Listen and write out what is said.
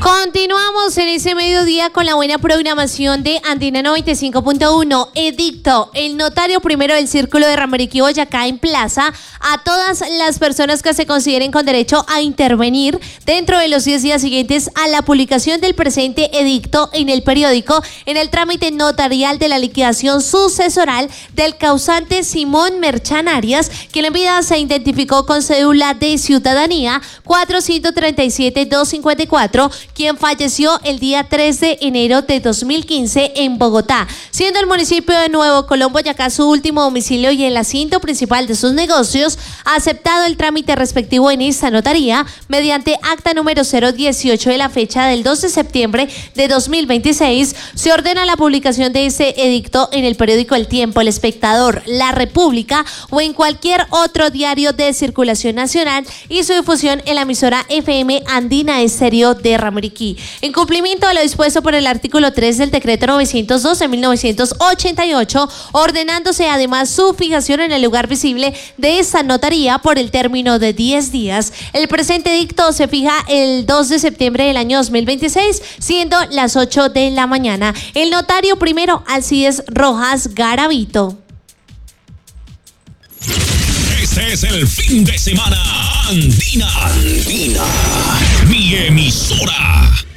Continuamos en ese mediodía con la buena programación de Andina 95.1. Edicto, el notario primero del Círculo de Ramariquí, Boyacá, emplaza a todas las personas que se consideren con derecho a intervenir dentro de los 10 días siguientes a la publicación del presente edicto en el periódico en el trámite notarial de la liquidación sucesoral del causante Simón Merchán Arias, quien en vida se identificó con cédula de ciudadanía 437-254, quien falleció el día 3 de enero de 2015 en Bogotá, siendo el municipio de Nuevo Colón, Boyacá, su último domicilio y el asiento principal de sus negocios. Aceptado el trámite respectivo en esta notaría mediante acta número 018 de la fecha del 2 de septiembre de 2026, se ordena la publicación de ese edicto en el periódico El Tiempo, El Espectador, La República o en cualquier otro diario de circulación nacional y su difusión en la emisora FM Andina Estéreo de Ramariquí. En cumplimiento a lo dispuesto por el artículo 3 del decreto 902 de 1988, ordenándose además su fijación en el lugar visible de esta notaría por el término de 10 días. El presente edicto se fija el 2 de septiembre del año 2026, siendo las 8 de la mañana. El notario primero, Alcides Rojas Garavito. Este es el fin de semana Andina, mi emisora.